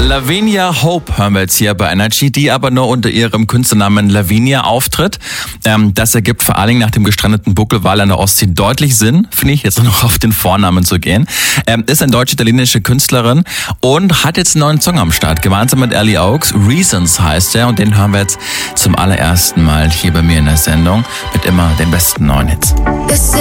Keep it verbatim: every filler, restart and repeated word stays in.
Lavinia Hope hören wir jetzt hier bei Energy, die aber nur unter ihrem Künstlernamen Lavinia auftritt. Ähm, das ergibt vor allen Dingen nach dem gestrandeten Buckelwal an der Ostsee deutlich Sinn, finde ich, jetzt noch auf den Vornamen zu gehen. Ähm, ist eine deutsch-italienische Künstlerin und hat jetzt einen neuen Song am Start, gemeinsam mit Ellie Oaks. Reasons heißt er und den hören wir jetzt zum allerersten Mal hier bei mir in der Sendung mit immer den besten neuen Hits.